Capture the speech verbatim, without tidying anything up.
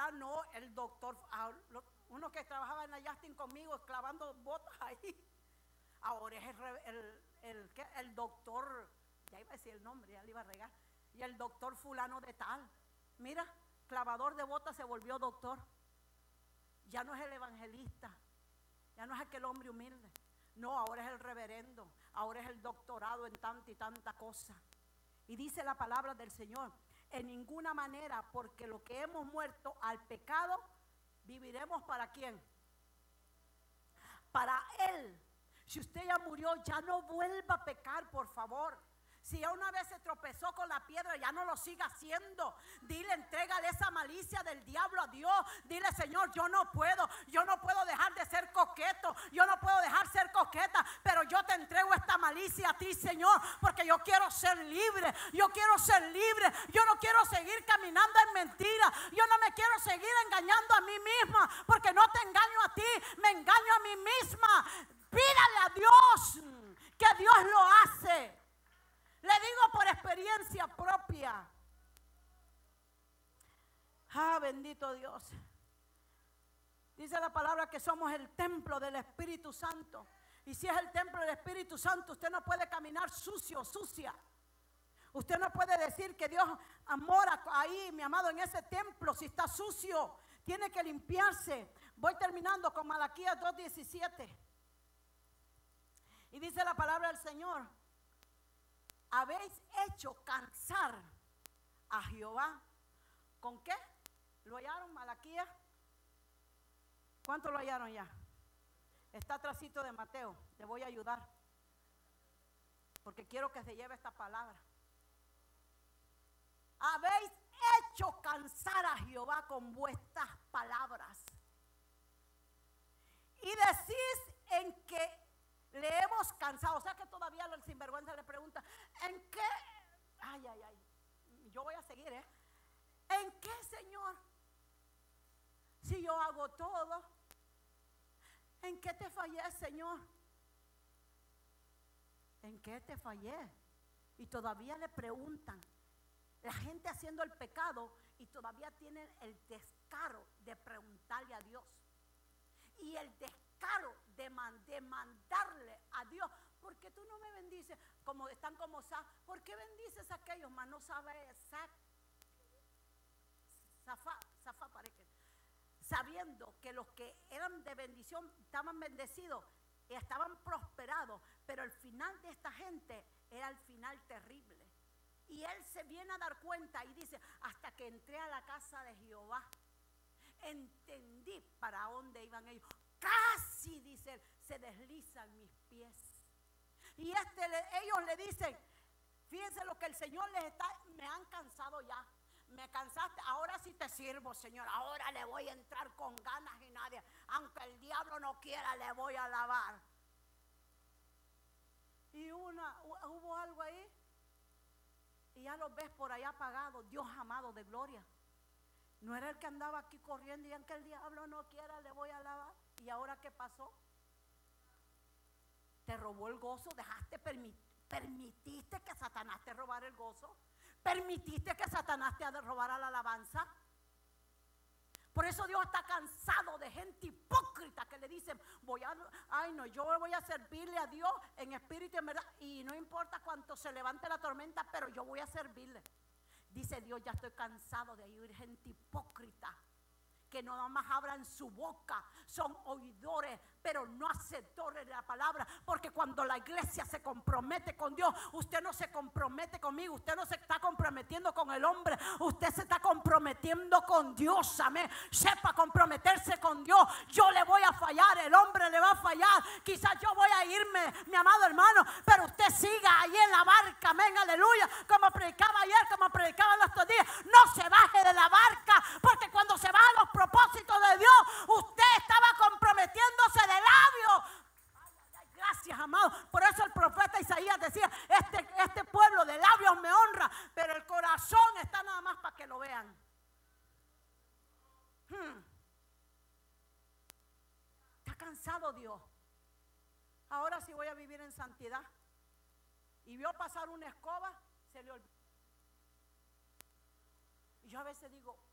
ahora no, el doctor, uno que trabajaba en la Justin conmigo clavando botas ahí, ahora es el, el, el, el, el doctor, ya iba a decir el nombre, ya le iba a regar, y el doctor fulano de tal, mira, clavador de botas se volvió doctor, ya no es el evangelista, ya no es aquel hombre humilde, no, ahora es el reverendo, ahora es el doctorado en tanta y tanta cosa. Y dice la palabra del Señor, en ninguna manera, porque lo que hemos muerto al pecado, viviremos para quién, para Él. Si usted ya murió, ya no vuelva a pecar, por favor. Si ya una vez se tropezó con la piedra, ya no lo siga haciendo. Dile, entrégale esa malicia del diablo a Dios. Dile, Señor, yo no puedo, yo no puedo dejar de ser coqueto, yo no puedo dejar de ser coqueta, pero yo te entrego esta malicia a ti, Señor, porque yo quiero ser libre, yo quiero ser libre, yo no quiero seguir caminando en mentira, yo no me quiero seguir engañando a mí misma, porque no te engaño a ti, me engaño a mí misma. Pídale a Dios, que Dios lo hace. Le digo por experiencia propia. Ah, bendito Dios. Dice la palabra que somos el templo del Espíritu Santo. Y si es el templo del Espíritu Santo, usted no puede caminar sucio, sucia. Usted no puede decir que Dios mora ahí, mi amado, en ese templo, si está sucio. Tiene que limpiarse. Voy terminando con Malaquías dos diecisiete. Y dice la palabra del Señor: habéis hecho cansar a Jehová. ¿Con qué? ¿Lo hallaron, Malaquías? ¿Cuánto lo hallaron ya? Está atrásito de Mateo. Te voy a ayudar, porque quiero que se lleve esta palabra. Habéis hecho cansar a Jehová con vuestras palabras. Y decís en que le hemos cansado. O sea que todavía el sinvergüenza le pregunta, ¿en qué? Ay, ay, ay. Yo voy a seguir, ¿eh? ¿En qué, Señor? Si yo hago todo. ¿En qué te fallé, Señor? ¿En qué te fallé? Y todavía le preguntan. La gente haciendo el pecado y todavía tienen el descaro de preguntarle a Dios. Y el descaro de demandarle a Dios, ¿por qué tú no me bendices? Como están como Sa, ¿por qué bendices a aquellos? Mas no sabe Zafá, Zafá parece, sabiendo que los que eran de bendición estaban bendecidos, estaban prosperados, pero el final de esta gente era el final terrible. Y él se viene a dar cuenta y dice, hasta que entré a la casa de Jehová, entendí para dónde iban ellos. Casi, dice, se deslizan mis pies. Y este, ellos le dicen, fíjense lo que el Señor les está, me han cansado ya. Me cansaste, ahora sí te sirvo, Señor. Ahora le voy a entrar con ganas y nadie, aunque el diablo no quiera, le voy a alabar. Y una, hubo algo ahí. Y ya los ves por allá apagados. Dios amado de gloria. No era el que andaba aquí corriendo y aunque el diablo no quiera, le voy a alabar. ¿Y ahora qué pasó? Te robó el gozo. Dejaste, permit, permitiste que Satanás te robara el gozo. Permitiste que Satanás te robara la alabanza. Por eso Dios está cansado de gente hipócrita que le dicen, voy a, ay no, yo voy a servirle a Dios en espíritu y en verdad, y no importa cuánto se levante la tormenta, pero yo voy a servirle. Dice Dios, ya estoy cansado de oír gente hipócrita que no nada más abran su boca, son oidores, pero no hacedores de la palabra. Porque cuando la iglesia se compromete con Dios, usted no se compromete conmigo, usted no se está comprometiendo con el hombre, usted se está comprometiendo con Dios. Amén. Sepa comprometerse con Dios. Yo le voy a fallar, el hombre le va a fallar, quizás yo voy a irme, mi amado hermano, pero usted siga ahí en la barca. Amén, aleluya. Como predicaba ayer, como predicaba los otros días, no se baje de la barca, porque cuando se baja los propósitos de Dios, usted estaba comprometiéndose de labios. Ay, ay, ay, gracias, amado. Por eso el profeta Isaías decía, este, este pueblo de labios me honra, pero el corazón está nada más para que lo vean. hmm. Está cansado Dios. Ahora sí voy a vivir en santidad. Y vio pasar una escoba, se le olvidó. Y yo a veces digo,